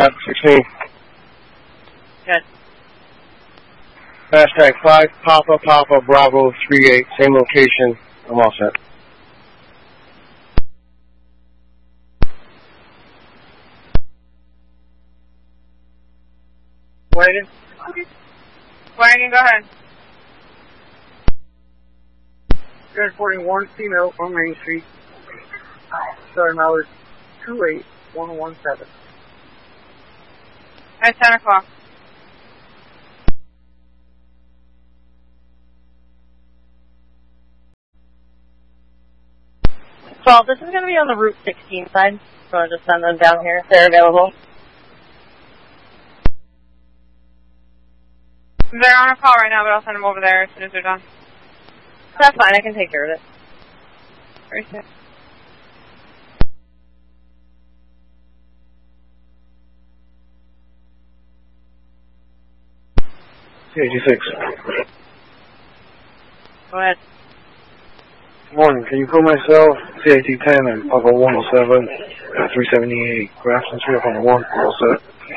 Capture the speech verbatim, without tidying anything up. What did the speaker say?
Cap sixteen. Good. Hashtag five Papa Papa Bravo three eight. Same location. I'm all set. Wagon. Wagon, go ahead. Good forty-one, female on Main Street. Sorry, Mallard. two eight one one seven. At ten o'clock. Well, this is going to be on the Route sixteen side, so I'll just send them down here if they're available. They're on a call right now, but I'll send them over there as soon as they're done. That's fine, I can take care of it. Very soon. C eighty-six. Go ahead. Morning. Can you put myself C A T ten and Papa one oh seven, three seventy-eight, Grafton Street on the one, all set.